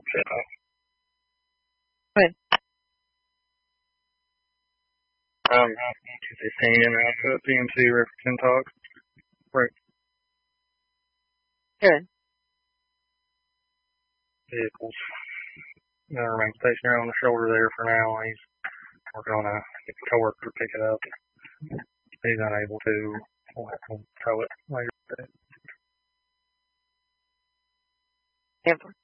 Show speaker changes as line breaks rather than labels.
Good.
215 at PMC Riverton Talk. Right.
Good.
Vehicles. Gonna remain stationary on the shoulder there for now. We're gonna get the coworker to pick it up. He's unable to. We'll have to tow it later today.
Ever.